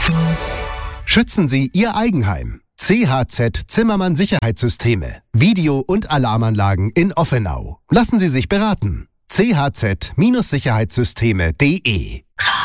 Schützen Sie Ihr Eigenheim. CHZ Zimmermann Sicherheitssysteme. Video- und Alarmanlagen in Offenau. Lassen Sie sich beraten. chz-sicherheitssysteme.de